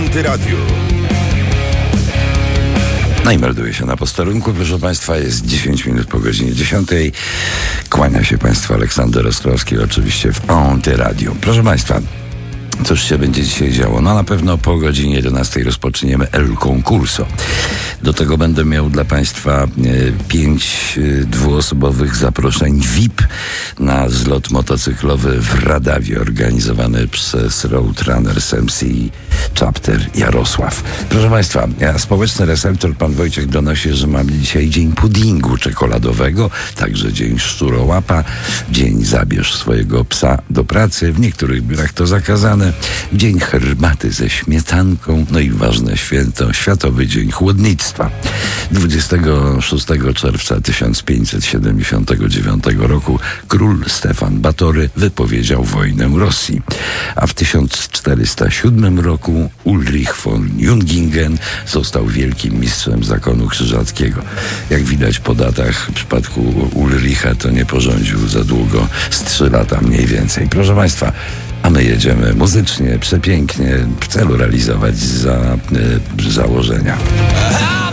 Antyradiu. No i melduje się na posterunku, proszę Państwa, jest 10 minut po godzinie 10. Kłania się Państwu Aleksander Ostrowski, oczywiście w Antyradiu. Proszę Państwa, cóż się będzie dzisiaj działo? No na pewno po godzinie 11 rozpoczniemy El Concurso. Do tego będę miał dla Państwa 5 dwuosobowych zaproszeń VIP na zlot motocyklowy w Radawie, organizowany przez Roadrunners MC Chapter Jarosław. Proszę Państwa, społeczny receptor pan Wojciech donosi, że mamy dzisiaj dzień puddingu czekoladowego, także dzień szczurołapa, dzień zabierz swojego psa do pracy, w niektórych biurach to zakazane, dzień herbaty ze śmietanką, no i ważne święto, Światowy Dzień Chłodnictwa. 26 czerwca 1579 roku król Stefan Batory wypowiedział wojnę Rosji, a w 1407 roku Ulrich von Jungingen został wielkim mistrzem zakonu krzyżackiego. Jak widać po datach, w przypadku Ulricha to nie porządził za długo, z 3 lata mniej więcej. Proszę Państwa, a my jedziemy muzycznie, przepięknie, w celu realizować założenia.